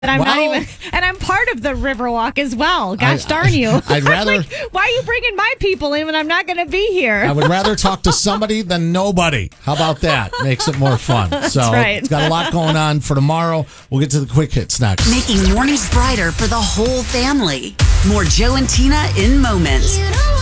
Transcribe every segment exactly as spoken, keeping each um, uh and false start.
And I'm well, not even, and I'm part of the Riverwalk as well. Gosh I, darn you! I'd rather. like, why are you bringing my people in when I'm not going to be here? I would rather talk to somebody than nobody. How about that? Makes it more fun. That's so right. It's got a lot going on for tomorrow. We'll get to the quick hits next. Making mornings brighter for the whole family. More Joe and Tina in moments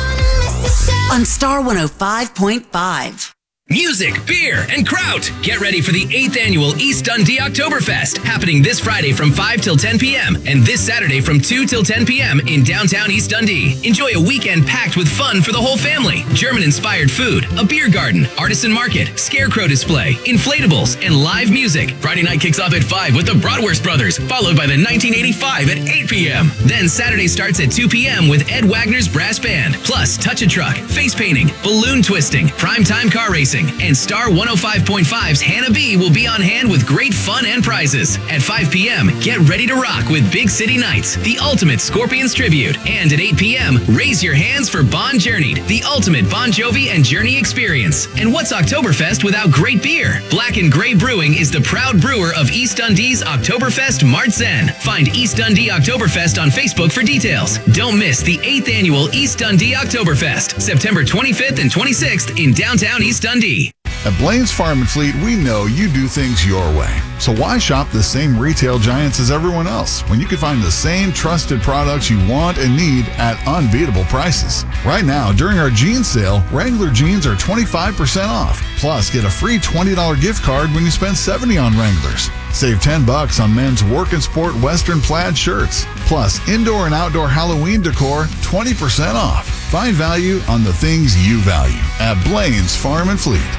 on Star one oh five point five. Music, beer, and kraut. Get ready for the eighth Annual East Dundee Oktoberfest, happening this Friday from five till ten p.m. and this Saturday from two till ten p.m. in downtown East Dundee. Enjoy a weekend packed with fun for the whole family. German-inspired food, a beer garden, artisan market, scarecrow display, inflatables, and live music. Friday night kicks off at five with the Bratwurst Brothers, followed by the nineteen eighty-five at eight p.m. Then Saturday starts at two p.m. with Ed Wagner's Brass Band, plus Touch a Truck, face painting, balloon twisting, primetime car racing, and Star one oh five point five's Hannah B will be on hand with great fun and prizes. At five p.m., get ready to rock with Big City Nights, the ultimate Scorpions tribute. And at eight p.m., raise your hands for Bon Journeyed, the ultimate Bon Jovi and Journey experience. And what's Oktoberfest without great beer? Black and Gray Brewing is the proud brewer of East Dundee's Oktoberfest Marzen. Find East Dundee Oktoberfest on Facebook for details. Don't miss the eighth Annual East Dundee Oktoberfest, September twenty-fifth and twenty-sixth in downtown East Dundee. At Blaine's Farm and Fleet, we know you do things your way. So why shop the same retail giants as everyone else when you can find the same trusted products you want and need at unbeatable prices? Right now, during our jeans sale, Wrangler jeans are twenty-five percent off. Plus, get a free twenty dollars gift card when you spend seventy dollars on Wranglers. Save ten bucks on men's work and sport Western plaid shirts. Plus, indoor and outdoor Halloween decor, twenty percent off. Find value on the things you value at Blaine's Farm and Fleet.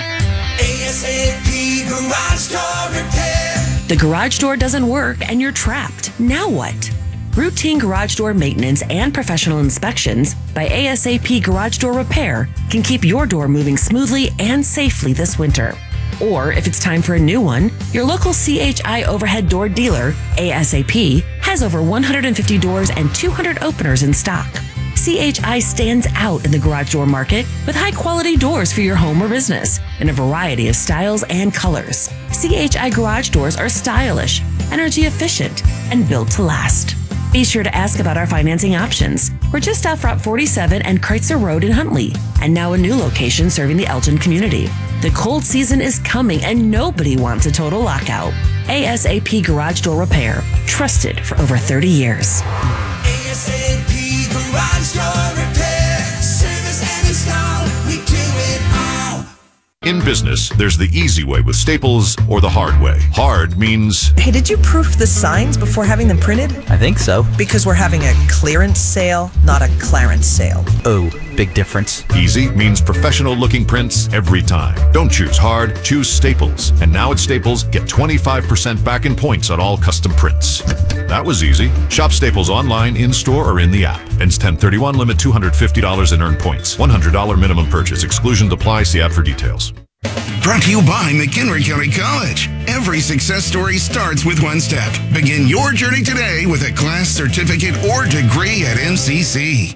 A S A P Garage Door Repair. The garage door doesn't work and you're trapped. Now what? Routine garage door maintenance and professional inspections by A S A P Garage Door Repair can keep your door moving smoothly and safely this winter. Or if it's time for a new one, your local C H I overhead door dealer, A S A P, has over one hundred fifty doors and two hundred openers in stock. C H I stands out in the garage door market with high-quality doors for your home or business in a variety of styles and colors. C H I garage doors are stylish, energy efficient, and built to last. Be sure to ask about our financing options. We're just off Route forty-seven and Kreutzer Road in Huntley, and now a new location serving the Elgin community. The cold season is coming and nobody wants a total lockout. A S A P Garage Door Repair, trusted for over thirty years. A S A P Garage Door Repair. Service and install, we do it all. In business, there's the easy way with Staples or the hard way. Hard means... Hey, did you proof the signs before having them printed? I think so. Because we're having a clearance sale, not a clarence sale. Oh, big difference. Easy means professional-looking prints every time. Don't choose hard, choose Staples. And now at Staples, get twenty-five percent back in points on all custom prints. That was easy. Shop Staples online, in-store, or in the app. Ends ten thirty-one, limit two hundred fifty dollars in earned points. one hundred dollars minimum purchase. Exclusions apply. See app for details. Brought to you by McHenry County College. Every success story starts with one step. Begin your journey today with a class, certificate, or degree at M C C.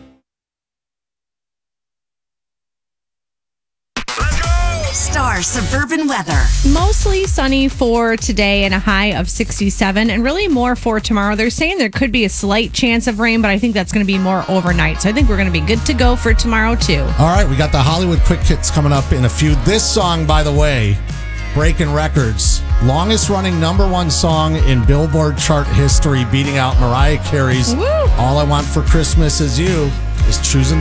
Star Suburban Weather. Mostly sunny for today and a high of sixty-seven, and really more for tomorrow. They're saying there could be a slight chance of rain, but I think that's going to be more overnight. So I think we're going to be good to go for tomorrow, too. All right, we got the Hollywood Quick Hits coming up in a few. This song, by the way, breaking records. Longest running number one song in Billboard chart history, beating out Mariah Carey's Woo! All I Want for Christmas Is You. Is choosing